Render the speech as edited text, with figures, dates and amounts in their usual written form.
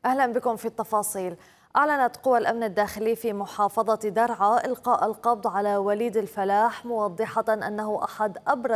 أهلا بكم في التفاصيل. أعلنت قوى الأمن الداخلي في محافظة درعا إلقاء القبض على وليد الفلاح، موضحة أنه أحد أبرز